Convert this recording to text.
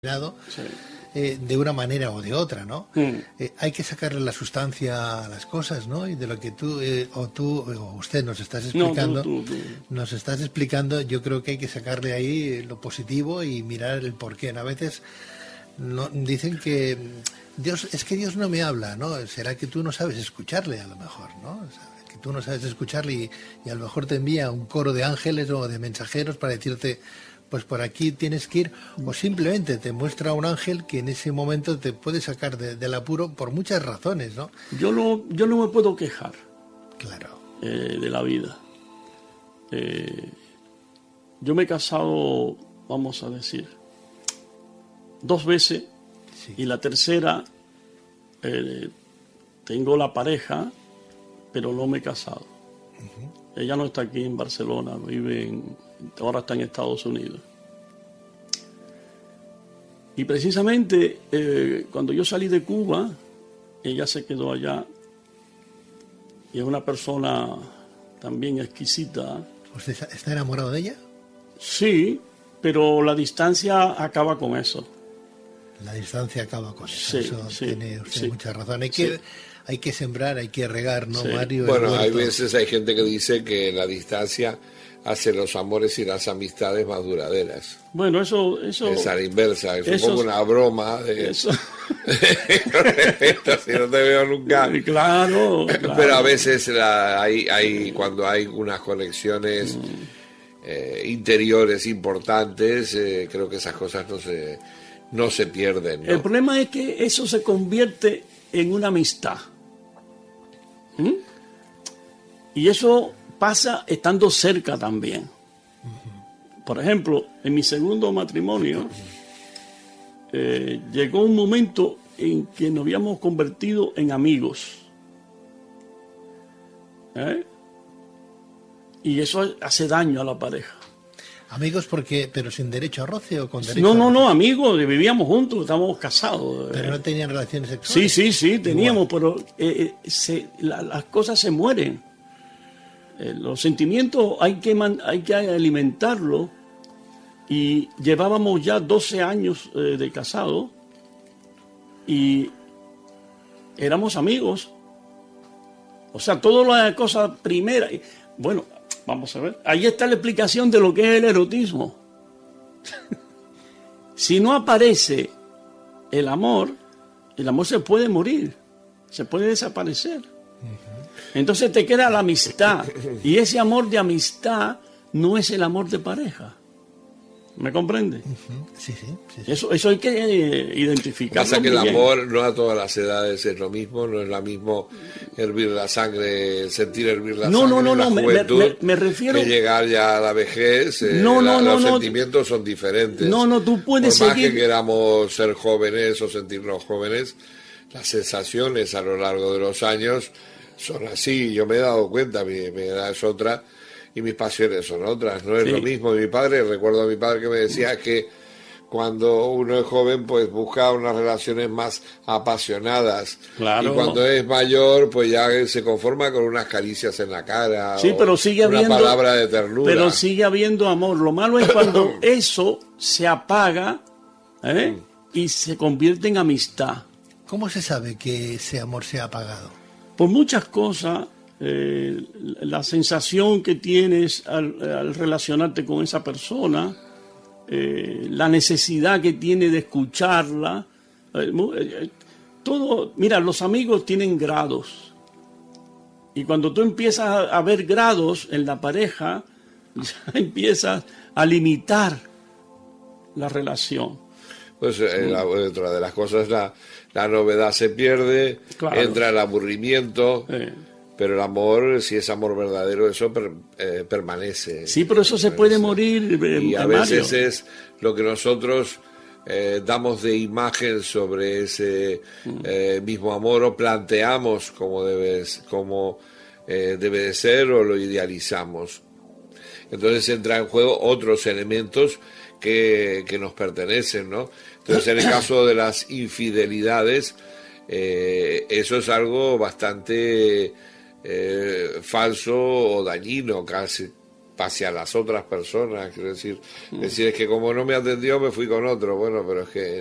Sí. De una manera o de otra, ¿no? Mm. Hay que sacarle la sustancia a las cosas, ¿no? Y de lo que tú o usted nos estás explicando, nos estás explicando, yo creo que hay que sacarle ahí lo positivo y mirar el porqué, ¿no? A veces dicen que Dios no me habla, ¿no? Será que tú no sabes escucharle, a lo mejor, ¿no? O sea, que tú no sabes escucharle y a lo mejor te envía un coro de ángeles o de mensajeros para decirte, pues por aquí tienes que ir, o simplemente te muestra un ángel que en ese momento te puede sacar del apuro por muchas razones, ¿no? Yo no me puedo quejar. Claro. De la vida. Yo me he casado, vamos a decir, 2 veces, Sí. y la tercera tengo la pareja, pero no me he casado. Uh-huh. Ella no está aquí en Barcelona, ahora está en Estados Unidos. Y precisamente cuando yo salí de Cuba, ella se quedó allá y es una persona también exquisita. ¿Usted está enamorado de ella? Sí, pero la distancia acaba con eso. La distancia acaba con eso. Sí, eso sí, tiene usted sí, mucha razón. Hay que sembrar, hay que regar, ¿no, sí. Mario? Bueno, hay veces hay gente que dice que la distancia hace los amores y las amistades más duraderas. Bueno, eso es a la inversa, es eso, un poco una broma de eso. Si no te veo nunca. Claro. Pero a veces cuando hay unas conexiones interiores importantes, creo que esas cosas no se pierden, ¿no? El problema es que eso se convierte en una amistad. Y eso pasa estando cerca también. Por ejemplo, en mi segundo matrimonio llegó un momento en que nos habíamos convertido en amigos. Y eso hace daño a la pareja. Amigos, pero sin derecho a roce o con derecho No, amigos, vivíamos juntos, estábamos casados. Pero no tenían relaciones sexuales. Sí, teníamos, pero las cosas se mueren. Los sentimientos hay que alimentarlos, y llevábamos ya 12 años de casado y éramos amigos. O sea, todas las cosas primeras. Bueno, vamos a ver. Ahí está la explicación de lo que es el erotismo. Si no aparece el amor se puede morir, se puede desaparecer. Entonces te queda la amistad. Y ese amor de amistad no es el amor de pareja. ¿Me comprende? Sí. Eso hay que identificar. Pasa que el amor no a todas las edades es lo mismo, no es lo mismo hervir la sangre, sentir hervir la sangre en la juventud, me refiero que llegar ya a la vejez. Los sentimientos son diferentes. Tú puedes Por más seguir. que queramos ser jóvenes o sentirnos jóvenes, las sensaciones a lo largo de los años son así. Yo me he dado cuenta, mi edad es otra y mis pasiones son otras, no es lo mismo. Recuerdo a mi padre que me decía que cuando uno es joven pues busca unas relaciones más apasionadas, claro. Y cuando es mayor pues ya se conforma con unas caricias en la cara, pero sigue una palabra de ternura. Pero sigue habiendo amor. Lo malo es cuando eso se apaga y se convierte en amistad. ¿Cómo se sabe que ese amor se ha apagado? Por muchas cosas. La sensación que tienes al relacionarte con esa persona, la necesidad que tiene de escucharla, todo. Mira, los amigos tienen grados, y cuando tú empiezas a ver grados en la pareja, ya empiezas a limitar la relación. Pues otra de las cosas, la novedad se pierde, claro. Entra el aburrimiento. Pero el amor, si es amor verdadero, eso permanece. Sí, pero eso se puede morir. Y a veces es lo que nosotros damos de imagen sobre ese mismo amor, o planteamos cómo debe de ser, o lo idealizamos. Entonces entra en juego otros elementos que nos pertenecen, ¿no? Entonces, en el caso de las infidelidades, eso es algo bastante falso o dañino casi hacia las otras personas, quiero decir, es que como no me atendió me fui con otro, bueno, pero es que